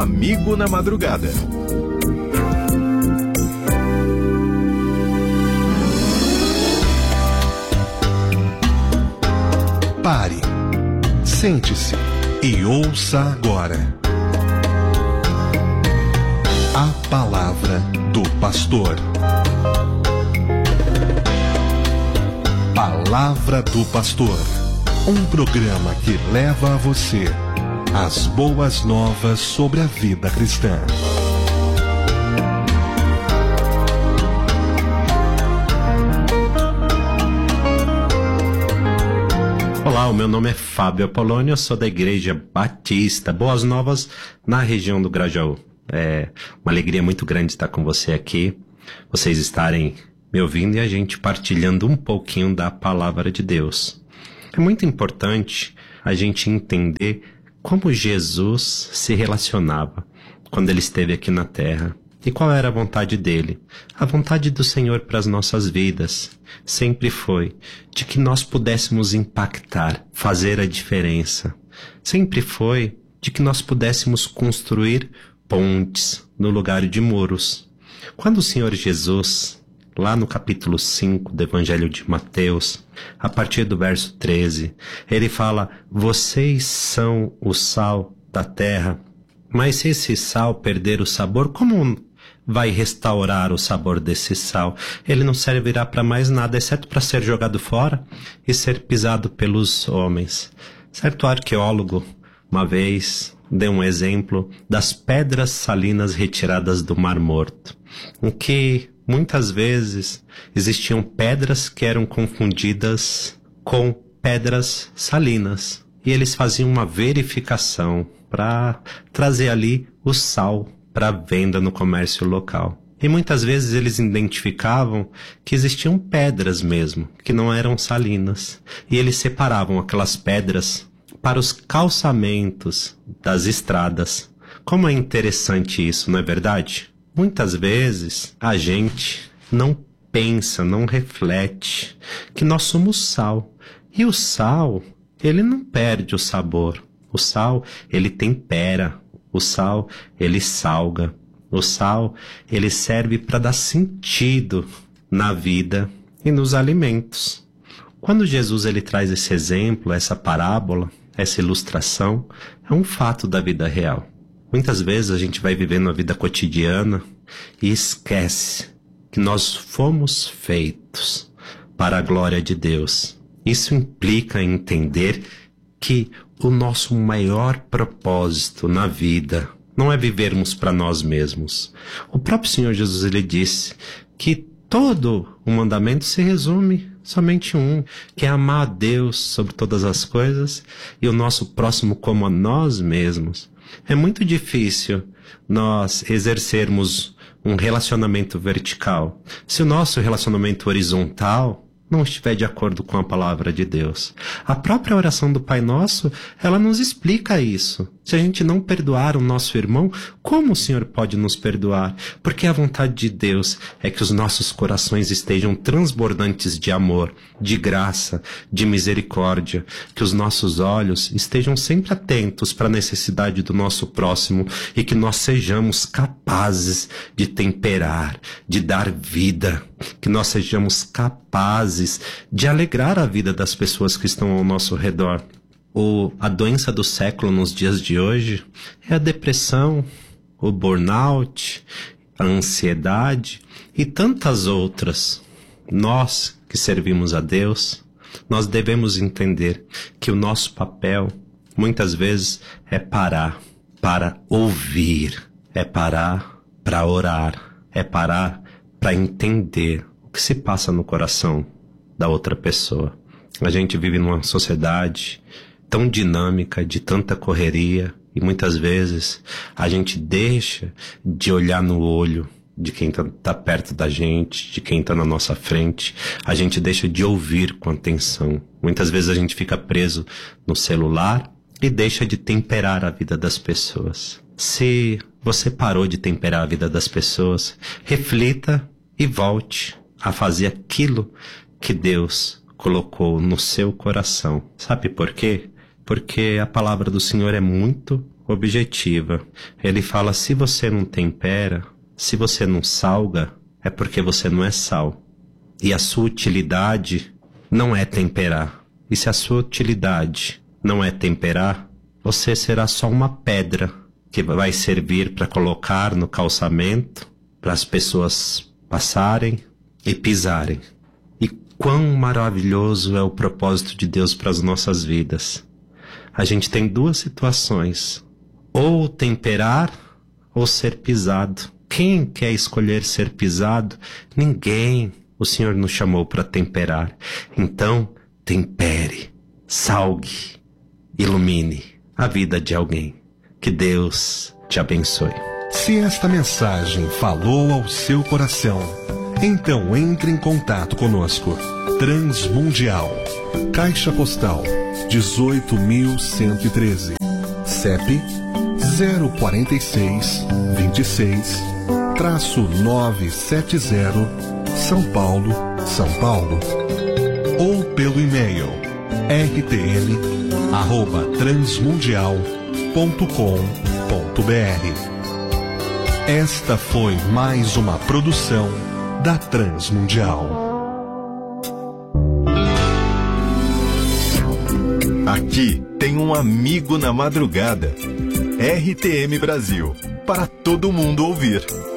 Amigo na Madrugada. Pare, sente-se e ouça agora a palavra do pastor. Palavra do Pastor, um programa que leva a você as boas novas sobre a vida cristã. Olá, o meu nome é Fábio Apolônio, eu sou da Igreja Batista Boas Novas, na região do Grajaú. É uma alegria muito grande estar com você aqui, vocês estarem me ouvindo e a gente partilhando um pouquinho da palavra de Deus. É muito importante a gente entender como Jesus se relacionava quando ele esteve aqui na terra e qual era a vontade dele. A vontade do Senhor para as nossas vidas sempre foi de que nós pudéssemos impactar, fazer a diferença. Sempre foi de que nós pudéssemos construir pontes no lugar de muros. Quando o Senhor Jesus, lá no capítulo 5 do Evangelho de Mateus, a partir do verso 13, ele fala: vocês são o sal da terra, mas se esse sal perder o sabor, como vai restaurar o sabor desse sal? Ele não servirá para mais nada, exceto para ser jogado fora e ser pisado pelos homens. Certo arqueólogo, uma vez, deu um exemplo das pedras salinas retiradas do Mar Morto, em que muitas vezes existiam pedras que eram confundidas com pedras salinas. E eles faziam uma verificação para trazer ali o sal para venda no comércio local. E muitas vezes eles identificavam que existiam pedras mesmo, que não eram salinas. E eles separavam aquelas pedras para os calçamentos das estradas. Como é interessante isso, não é verdade? Muitas vezes a gente não pensa, não reflete que nós somos sal. E o sal, ele não perde o sabor. O sal, ele tempera. O sal, ele salga. O sal, ele serve para dar sentido na vida e nos alimentos. Quando Jesus ele traz esse exemplo, essa parábola, essa ilustração, é um fato da vida real. Muitas vezes a gente vai vivendo a vida cotidiana e esquece que nós fomos feitos para a glória de Deus. Isso implica em entender que o nosso maior propósito na vida não é vivermos para nós mesmos. O próprio Senhor Jesus ele disse que todo o mandamento se resume somente um, que é amar a Deus sobre todas as coisas e o nosso próximo como a nós mesmos. É muito difícil nós exercermos um relacionamento vertical se o nosso relacionamento horizontal não estiver de acordo com a palavra de Deus. A própria oração do Pai Nosso, ela nos explica isso. Se a gente não perdoar o nosso irmão, como o Senhor pode nos perdoar? Porque a vontade de Deus é que os nossos corações estejam transbordantes de amor, de graça, de misericórdia, que os nossos olhos estejam sempre atentos para a necessidade do nosso próximo e que nós sejamos capazes de temperar, de dar vida, que nós sejamos capazes de alegrar a vida das pessoas que estão ao nosso redor. A doença do século nos dias de hoje é a depressão, o burnout, a ansiedade e tantas outras. Nós que servimos a Deus, nós devemos entender que o nosso papel muitas vezes é parar para ouvir, é parar para orar, é parar para entender o que se passa no coração da outra pessoa. A gente vive numa sociedade tão dinâmica, de tanta correria, e muitas vezes a gente deixa de olhar no olho de quem tá perto da gente, de quem tá na nossa frente. A gente deixa de ouvir com atenção. Muitas vezes a gente fica preso no celular e deixa de temperar a vida das pessoas. Se você parou de temperar a vida das pessoas, reflita e volte a fazer aquilo que Deus colocou no seu coração. Sabe por quê? Porque a palavra do Senhor é muito, objetiva. Ele fala, se você não tempera, se você não salga, é porque você não é sal. E a sua utilidade não é temperar. E se a sua utilidade não é temperar, você será só uma pedra que vai servir para colocar no calçamento, para as pessoas passarem e pisarem. E quão maravilhoso é o propósito de Deus para as nossas vidas. A gente tem duas situações, ou temperar ou ser pisado. Quem quer escolher ser pisado? Ninguém. O Senhor nos chamou para temperar. Então, tempere, salgue, ilumine a vida de alguém. Que Deus te abençoe. Se esta mensagem falou ao seu coração, então entre em contato conosco. Transmundial, Caixa Postal 18.113, CEP 046 26-970, São Paulo, São Paulo. Ou pelo e-mail rtm@transmundial.com.br. Esta foi mais uma produção da Transmundial. Aqui tem um amigo na madrugada. RTM Brasil, para todo mundo ouvir.